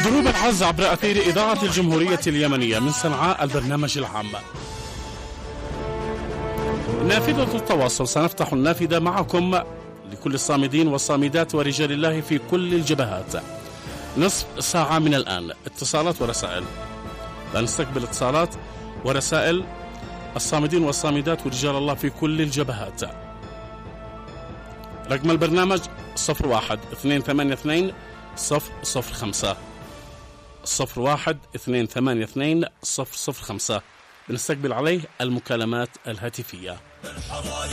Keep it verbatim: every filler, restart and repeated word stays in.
دروب العز عبر أثير إذاعة الجمهورية اليمنية من صنعاء البرنامج العام. نافذة التواصل، سنفتح النافذة معكم لكل الصامدين والصامدات ورجال الله في كل الجبهات. نصف ساعة من الآن اتصالات ورسائل، نستقبل اتصالات ورسائل الصامدين والصامدات ورجال الله في كل الجبهات. رقم البرنامج صفر واحد اثنين ثمانية اثنين صفر صفر خمسة صفر واحد اثنين ثمانية اثنين صفر صفر خمسة، بنستقبل عليه المكالمات الهاتفية.